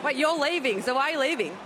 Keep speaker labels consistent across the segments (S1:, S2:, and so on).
S1: Wait, you're leaving, so why are you leaving?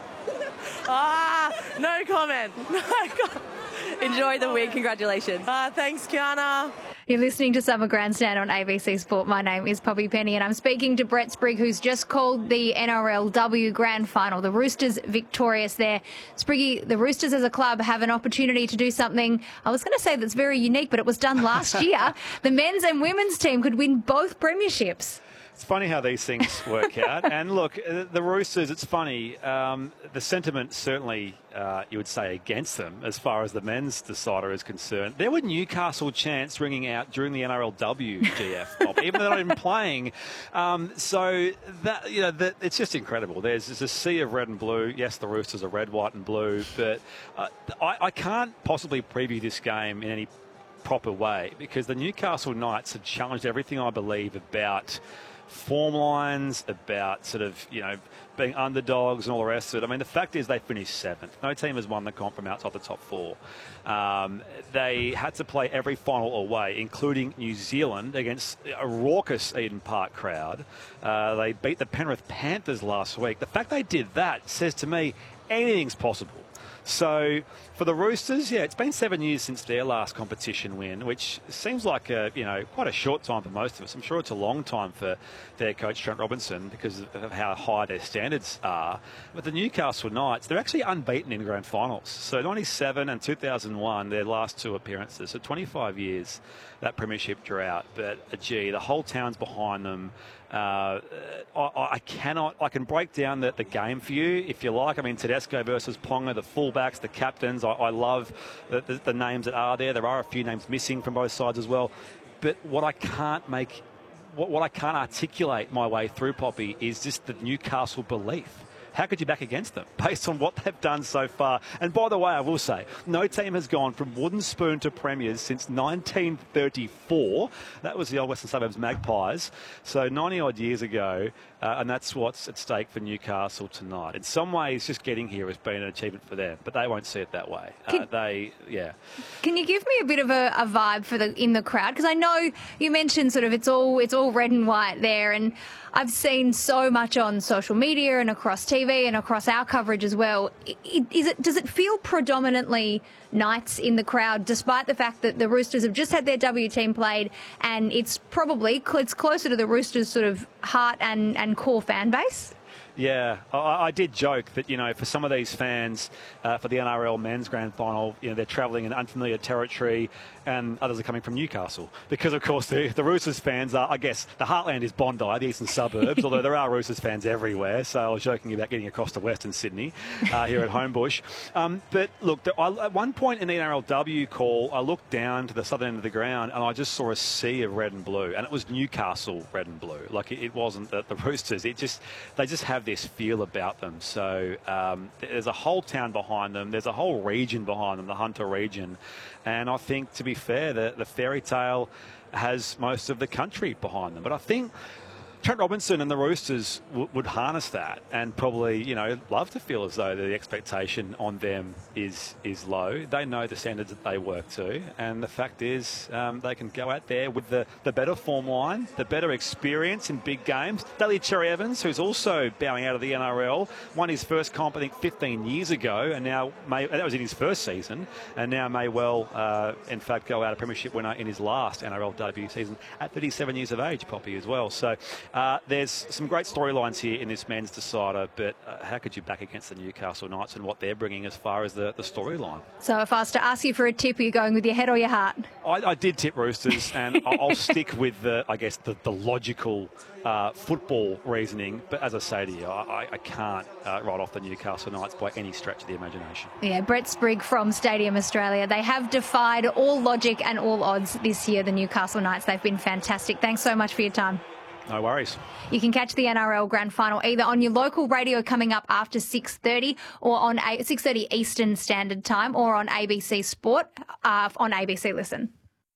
S2: No comment. No comment.
S1: Enjoy the win. Congratulations.
S2: Thanks, Kiana.
S3: You're listening to Summer Grandstand on ABC Sport. My name is Poppy Penny and I'm speaking to Brett Sprigg, who's just called the NRLW Grand Final. The Roosters victorious there. Spriggy, the Roosters as a club have an opportunity to do something, I was going to say that's very unique, but it was done last year. The men's and women's team could win both premierships.
S4: It's funny how these things work out. And look, the Roosters, it's funny. The sentiment certainly, you would say, against them as far as the men's decider is concerned. There were Newcastle chants ringing out during the NRLW GF, even though they're not even playing. So that it's just incredible. There's a sea of red and blue. Yes, the Roosters are red, white, and blue, but I can't possibly preview this game in any proper way because the Newcastle Knights have challenged everything I believe about form lines, about sort of, being underdogs and all the rest of it. I mean, the fact is they finished seventh. No team has won the comp from outside the top four. They had to play every final away, including New Zealand, against a raucous Eden Park crowd. They beat the Penrith Panthers last week. The fact they did that says to me anything's possible. So for the Roosters, it's been 7 years since their last competition win, which seems like quite a short time for most of us. I'm sure it's a long time for their coach Trent Robinson because of how high their standards are. But the Newcastle Knights, they're actually unbeaten in grand finals. So 97 and 2001, their last two appearances. So 25 years, that premiership drought. But gee, the whole town's behind them. I can break down the game for you if you like. I mean, Tedesco versus Ponga, the fullbacks, the captains. I love the names that are there. There are a few names missing from both sides as well. But what I can't articulate my way through, Poppy, is just the Newcastle belief. How could you back against them based on what they've done so far? And by the way, I will say, no team has gone from wooden spoon to premiers since 1934. That was the old Western Suburbs Magpies. So 90-odd years ago, and that's what's at stake for Newcastle tonight. In some ways, just getting here has been an achievement for them, but they won't see it that way.
S3: Can you give me a bit of a vibe in the crowd? Because I know you mentioned sort of it's all red and white there, and I've seen so much on social media and across TV and across our coverage as well. Does it feel predominantly Knights in the crowd, despite the fact that the Roosters have just had their W team played, and it's closer to the Roosters' sort of heart and core fan base?
S4: Yeah, I did joke that, for some of these fans for the NRL men's grand final, they're travelling in unfamiliar territory and others are coming from Newcastle. Because, of course, the Roosters fans are, I guess, the heartland is Bondi, the eastern suburbs, although there are Roosters fans everywhere. So I was joking about getting across to Western Sydney here at Homebush. But, look, at one point in the NRLW call, I looked down to the southern end of the ground and I just saw a sea of red and blue. And it was Newcastle red and blue. Like, it wasn't the Roosters. They just have this feel about them. So there's a whole town behind them. There's a whole region behind them, the Hunter region. And I think, to be fair, the fairy tale has most of the country behind them. But I think Trent Robinson and the Roosters would harness that and probably, love to feel as though the expectation on them is low. They know the standards that they work to, and the fact is they can go out there with the better form line, the better experience in big games. Daly Cherry Evans, who's also bowing out of the NRL, won his first comp, I think, 15 years ago, and now that was in his first season, and now may well, in fact, go out a premiership winner in his last NRL debut season at 37 years of age, Poppy, as well. So there's some great storylines here in this men's decider, but how could you back against the Newcastle Knights and what they're bringing as far as the storyline?
S3: So if I was to ask you for a tip, are you going with your head or your heart?
S4: I did tip Roosters, and I'll stick with the logical football reasoning. But as I say to you, I can't write off the Newcastle Knights by any stretch of the imagination.
S3: Yeah, Brett Sprigg from Stadium Australia. They have defied all logic and all odds this year, the Newcastle Knights. They've been fantastic. Thanks so much for your time.
S4: No worries.
S3: You can catch the NRL Grand Final either on your local radio coming up after 6:30 or on 6:30 Eastern Standard Time, or on ABC Sport on ABC Listen.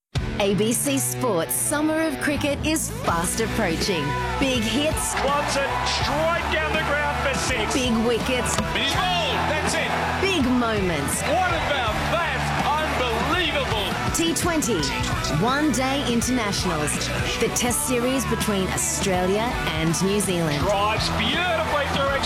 S5: ABC Sports Summer of Cricket is fast approaching. Big hits.
S6: Wants it straight down the ground for six.
S5: Big wickets.
S6: He's bowled. That's it.
S5: Big moments.
S6: What about that? Unbelievable.
S5: T20. One-day internationals. The Test series between Australia and New Zealand.
S6: Drives beautifully through